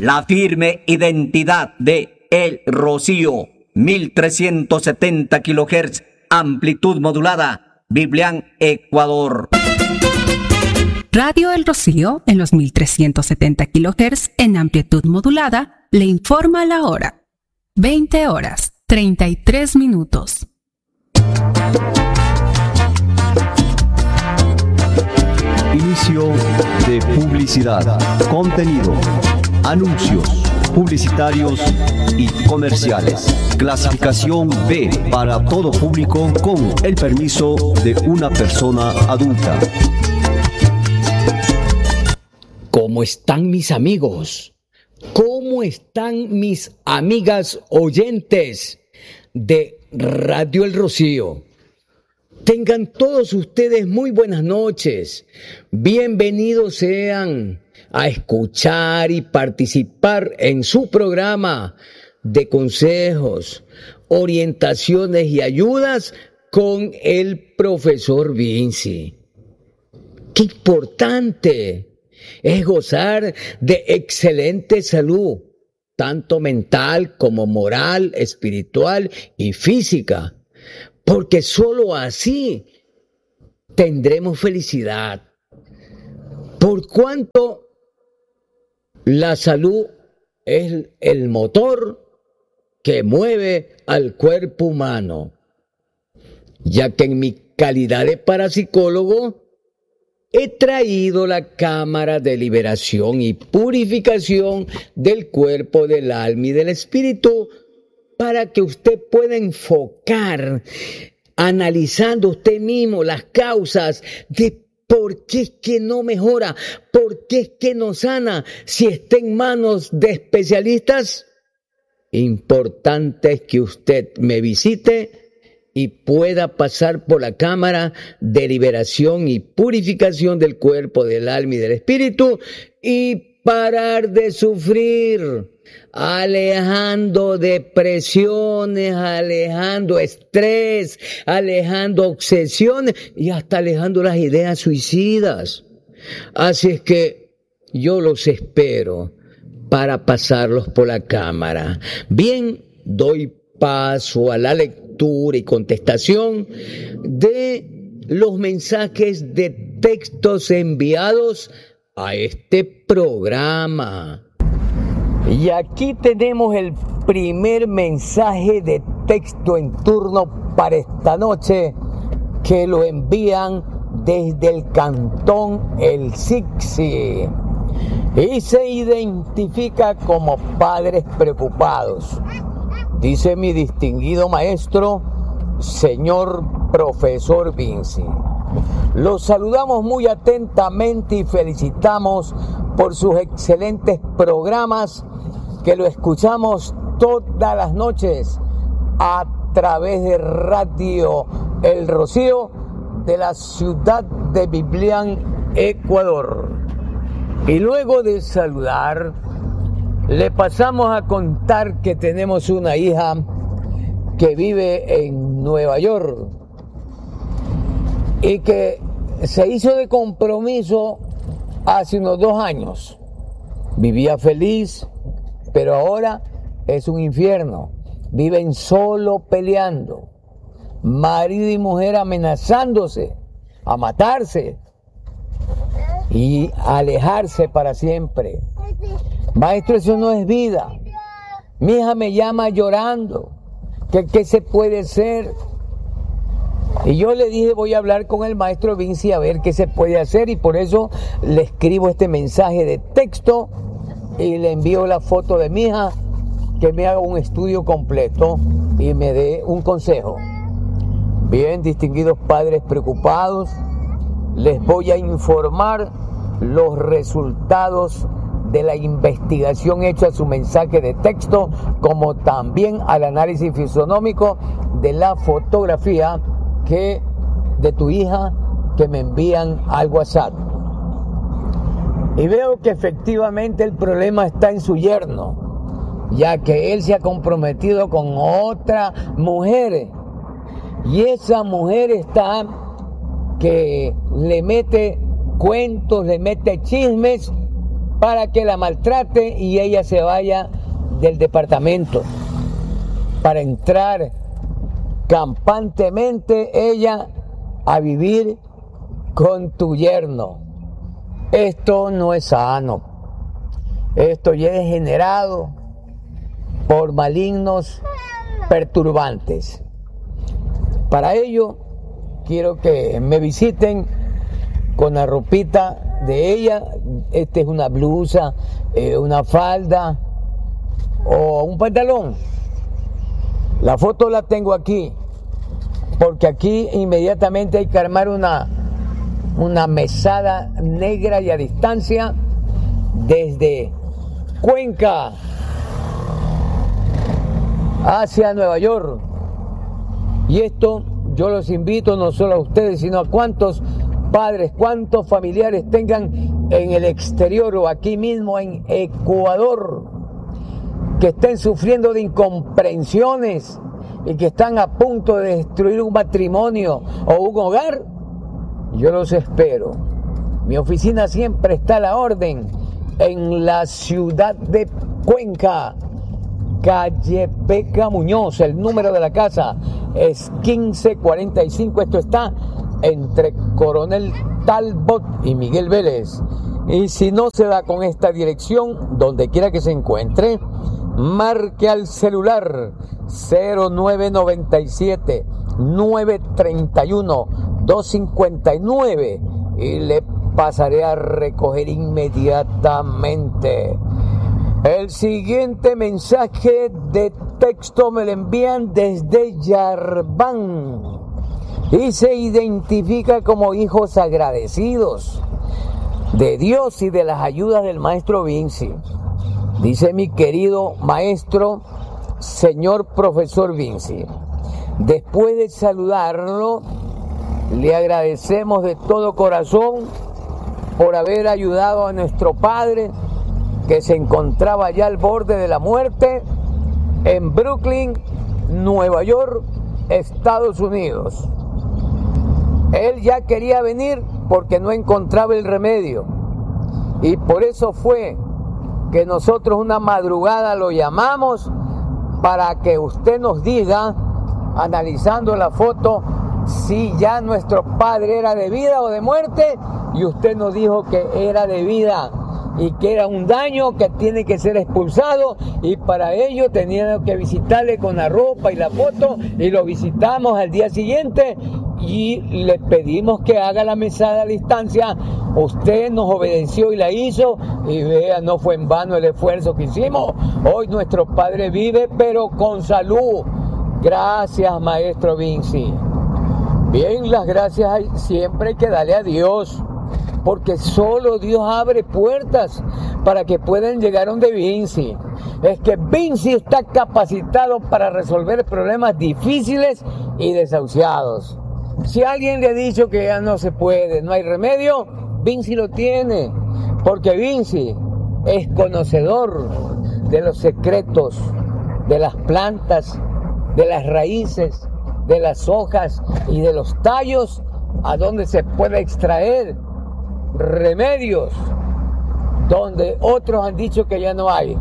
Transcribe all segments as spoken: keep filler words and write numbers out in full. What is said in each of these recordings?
la firme identidad de El Rocío, mil trescientos setenta kilohertz, amplitud modulada, Biblián, Ecuador. Radio El Rocío, en los mil trescientos setenta kilohertz en amplitud modulada, le informa la hora. veinte horas, treinta y tres minutos. Inicio de publicidad, contenido, anuncios publicitarios y comerciales. Clasificación B para todo público con el permiso de una persona adulta. ¿Cómo están mis amigos? ¿Cómo están mis amigas oyentes de Radio El Rocío? Tengan todos ustedes muy buenas noches. Bienvenidos sean a escuchar y participar en su programa de consejos, orientaciones y ayudas con el profesor Vinci. ¡Qué importante es gozar de excelente salud, tanto mental como moral, espiritual y física! Porque solo así tendremos felicidad. Por cuanto la salud es el motor que mueve al cuerpo humano, ya que en mi calidad de parapsicólogo he traído la cámara de liberación y purificación del cuerpo, del alma y del espíritu para que usted pueda enfocar, analizando usted mismo las causas de por qué es que no mejora, por qué es que no sana, si está en manos de especialistas. Importante es que usted me visite y pueda pasar por la cámara de liberación y purificación del cuerpo, del alma y del espíritu y parar de sufrir, alejando depresiones, alejando estrés, alejando obsesiones y hasta alejando las ideas suicidas. Así es que yo los espero para pasarlos por la cámara. Bien, doy paso a la lectura y contestación de los mensajes de textos enviados a este programa. Y aquí tenemos el primer mensaje de texto en turno para esta noche, que lo envían desde el cantón El Sixi y se identifica como Padres Preocupados. Dice mi distinguido maestro, señor profesor Vinci: los saludamos muy atentamente y felicitamos por sus excelentes programas que lo escuchamos todas las noches a través de Radio El Rocío de la ciudad de Biblián, Ecuador. Y luego de saludar, le pasamos a contar que tenemos una hija que vive en Nueva York y que se hizo de compromiso hace unos dos años. Vivía feliz, pero ahora es un infierno. Viven solo peleando, marido y mujer amenazándose a matarse y alejarse para siempre. Maestro, eso no es vida. Mi hija me llama llorando. ¿Qué, qué se puede hacer? Y yo le dije, voy a hablar con el maestro Vinci a ver qué se puede hacer, y por eso le escribo este mensaje de texto y le envío la foto de mi hija, que me haga un estudio completo y me dé un consejo. Bien, distinguidos padres preocupados, les voy a informar los resultados de la investigación hecha a su mensaje de texto, como también al análisis fisonómico de la fotografía que de tu hija que me envían al WhatsApp. Y veo que efectivamente el problema está en su yerno, ya que él se ha comprometido con otra mujer, y esa mujer está que le mete cuentos, le mete chismes para que la maltrate y ella se vaya del departamento para entrar campantemente ella a vivir con tu yerno. Esto no es sano. Esto ya es generado por malignos perturbantes. Para ello, quiero que me visiten con la ropita de ella. Esta es una blusa, eh, una falda o un pantalón. La foto la tengo aquí, porque aquí inmediatamente hay que armar una, una mesada negra y a distancia desde Cuenca hacia Nueva York. Y esto yo los invito no solo a ustedes, sino a cuantos padres, cuantos familiares tengan en el exterior o aquí mismo en Ecuador, que estén sufriendo de incomprensiones y que están a punto de destruir un matrimonio o un hogar. Yo los espero. Mi oficina siempre está a la orden en la ciudad de Cuenca, calle Beca Muñoz. El número de la casa es quince cuarenta y cinco. Esto está entre Coronel Talbot y Miguel Vélez. Y si no se da con esta dirección, donde quiera que se encuentre, marque al celular cero nueve nueve siete, nueve tres uno, dos cinco nueve y le pasaré a recoger inmediatamente. El siguiente mensaje de texto me lo envían desde Yarbán y se identifica como hijos agradecidos de Dios y de las ayudas del maestro Vinci. Dice: mi querido maestro, señor profesor Vinci, después de saludarlo, le agradecemos de todo corazón por haber ayudado a nuestro padre, que se encontraba ya al borde de la muerte, en Brooklyn, Nueva York, Estados Unidos. Él ya quería venir porque no encontraba el remedio, y por eso fue que nosotros una madrugada lo llamamos para que usted nos diga, analizando la foto, si ya nuestro padre era de vida o de muerte, y usted nos dijo que era de vida y que era un daño que tiene que ser expulsado, y para ello teníamos que visitarle con la ropa y la foto, y lo visitamos al día siguiente y le pedimos que haga la mesada a distancia. Usted nos obedeció y la hizo, y vea, no fue en vano el esfuerzo que hicimos. Hoy nuestro padre vive, pero con salud. Gracias, maestro Vinci. Bien, las gracias hay, siempre hay que darle a Dios, porque solo Dios abre puertas para que puedan llegar donde Vinci. Es que Vinci está capacitado para resolver problemas difíciles y desahuciados. Si alguien le ha dicho que ya no se puede, no hay remedio, Vinci lo tiene, porque Vinci es conocedor de los secretos de las plantas, de las raíces, de las hojas y de los tallos, a donde se puede extraer remedios donde otros han dicho que ya no hay.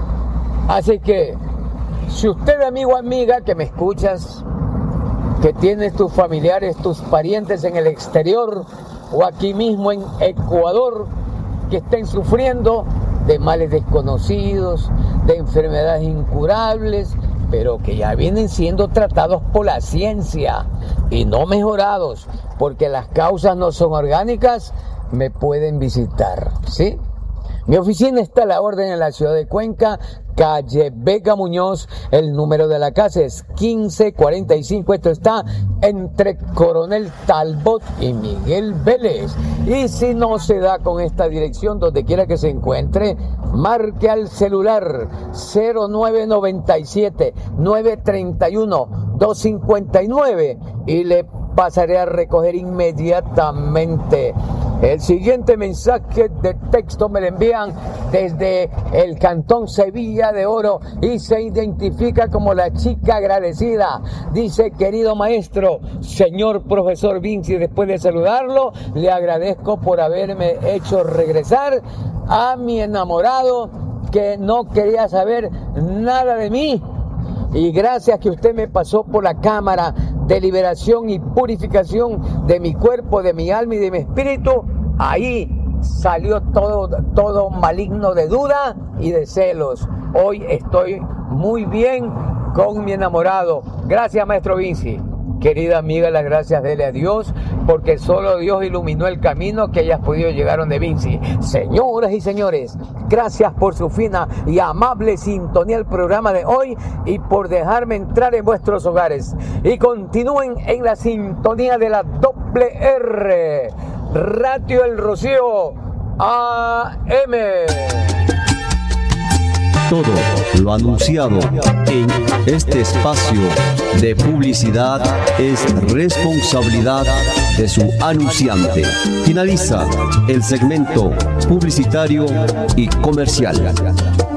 Así que, si usted, amigo o amiga que me escuchas, que tienes tus familiares, tus parientes en el exterior o aquí mismo en Ecuador, que estén sufriendo de males desconocidos, de enfermedades incurables, pero que ya vienen siendo tratados por la ciencia y no mejorados, porque las causas no son orgánicas, me pueden visitar, ¿sí? Mi oficina está a la orden en la ciudad de Cuenca, calle Beca Muñoz. El número de la casa es quince cuarenta y cinco. Esto está entre Coronel Talbot y Miguel Vélez. Y si no se da con esta dirección, donde quiera que se encuentre, marque al celular cero nueve nueve siete, nueve tres uno, dos cinco nueve y le pasaré a recoger inmediatamente. El siguiente mensaje de texto me lo envían desde el Cantón Sevilla de Oro y se identifica como la chica agradecida. Dice: querido maestro, señor profesor Vinci, después de saludarlo, le agradezco por haberme hecho regresar a mi enamorado que no quería saber nada de mí. Y gracias que usted me pasó por la cámara de liberación y purificación de mi cuerpo, de mi alma y de mi espíritu, ahí salió todo, todo maligno de duda y de celos. Hoy estoy muy bien con mi enamorado. Gracias, Maestro Vinci. Querida amiga, las gracias dele a Dios, porque solo Dios iluminó el camino que hayas podido llegar donde Vinci. Señoras y señores, gracias por su fina y amable sintonía al programa de hoy y por dejarme entrar en vuestros hogares. Y continúen en la sintonía de la doble R, Radio El Rocío A M. Todo lo anunciado en este espacio de publicidad es responsabilidad de su anunciante. Finaliza el segmento publicitario y comercial.